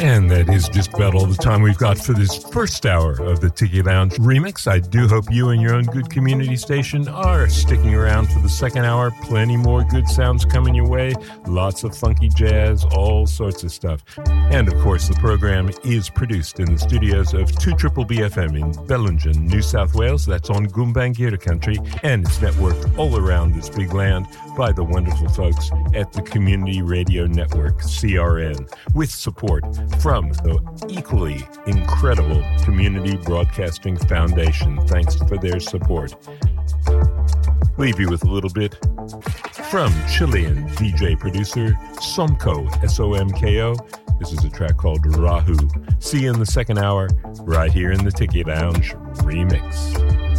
And that is just about all the time we've got for this first hour of the Tiki Lounge remix. I do hope you and your own good community station are sticking around for the second hour. Plenty more good sounds coming your way. Lots of funky jazz, all sorts of stuff. And of course, the program is produced in the studios of 2BBFM in Bellingen, New South Wales. That's on Gumbaynggirr country. And it's networked all around this big land by the wonderful folks at the Community Radio Network, CRN, with support from the equally incredible Community Broadcasting Foundation. Thanks for their support. Leave you with a little bit from Chilean DJ producer Somko, S-O-M-K-O. This is a track called Rahu. See you in the second hour right here in the Tiki Lounge remix.